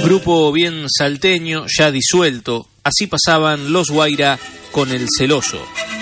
Grupo bien salteño, ya disuelto, así pasaban los Guaira con El Celoso.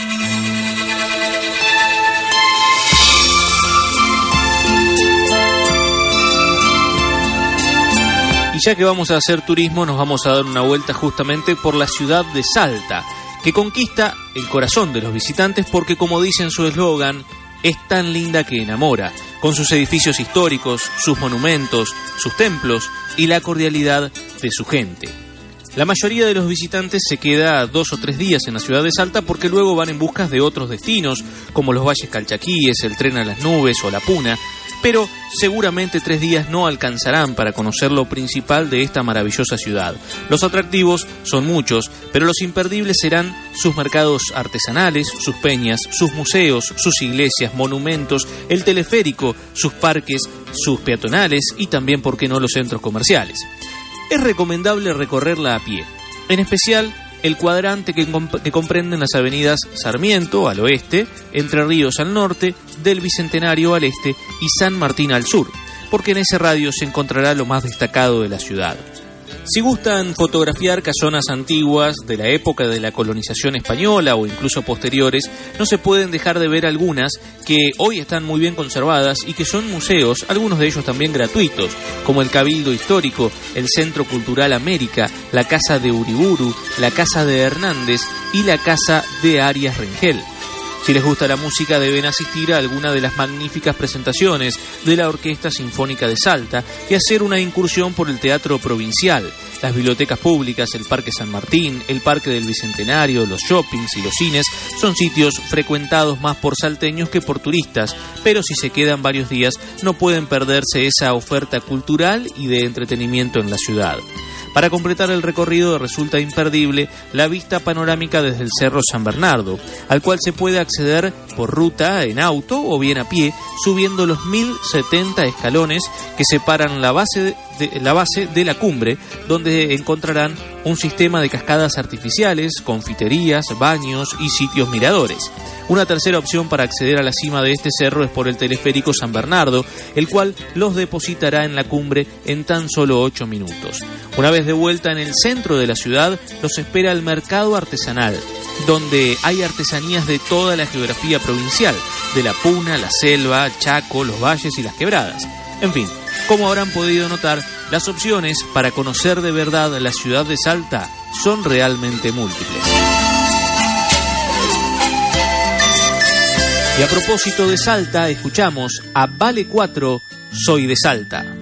Y ya que vamos a hacer turismo, nos vamos a dar una vuelta justamente por la ciudad de Salta, que conquista el corazón de los visitantes porque, como dice en su eslogan, es tan linda que enamora, con sus edificios históricos, sus monumentos, sus templos y la cordialidad de su gente. La mayoría de los visitantes se queda 2 o 3 días en la ciudad de Salta porque luego van en busca de otros destinos, como los valles calchaquíes, el tren a las nubes o la Puna, pero seguramente 3 días no alcanzarán para conocer lo principal de esta maravillosa ciudad. Los atractivos son muchos, pero los imperdibles serán sus mercados artesanales, sus peñas, sus museos, sus iglesias, monumentos, el teleférico, sus parques, sus peatonales y también, ¿por qué no?, los centros comerciales. Es recomendable recorrerla a pie, en especial el cuadrante que comprenden las avenidas Sarmiento al oeste, Entre Ríos al norte, del Bicentenario al este y San Martín al sur, porque en ese radio se encontrará lo más destacado de la ciudad. Si gustan fotografiar casonas antiguas de la época de la colonización española o incluso posteriores, no se pueden dejar de ver algunas que hoy están muy bien conservadas y que son museos, algunos de ellos también gratuitos, como el Cabildo Histórico, el Centro Cultural América, la Casa de Uriburu, la Casa de Hernández y la Casa de Arias Rengel. Si les gusta la música, deben asistir a alguna de las magníficas presentaciones de la Orquesta Sinfónica de Salta y hacer una incursión por el Teatro Provincial, las bibliotecas públicas, el Parque San Martín, el Parque del Bicentenario, los shoppings y los cines. Son sitios frecuentados más por salteños que por turistas, pero si se quedan varios días no pueden perderse esa oferta cultural y de entretenimiento en la ciudad. Para completar el recorrido resulta imperdible la vista panorámica desde el Cerro San Bernardo, al cual se puede acceder por ruta en auto o bien a pie, subiendo los 1070 escalones que separan la base de la cumbre, donde encontrarán un sistema de cascadas artificiales, confiterías, baños y sitios miradores. Una tercera opción para acceder a la cima de este cerro es por el teleférico San Bernardo, el cual los depositará en la cumbre en tan solo 8 minutos. Una vez de vuelta en el centro de la ciudad, los espera el mercado artesanal, donde hay artesanías de toda la geografía provincial, de la Puna, la selva, Chaco, los valles y las quebradas. En fin, como habrán podido notar, las opciones para conocer de verdad la ciudad de Salta son realmente múltiples. Y a propósito de Salta, escuchamos a Vale 4, Soy de Salta.